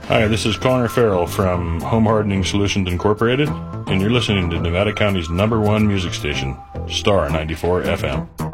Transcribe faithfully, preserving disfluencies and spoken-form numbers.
Hi, this is Connor Farrell from Home Hardening Solutions Incorporated, and you're listening to Nevada County's number one music station, Star ninety-four F M.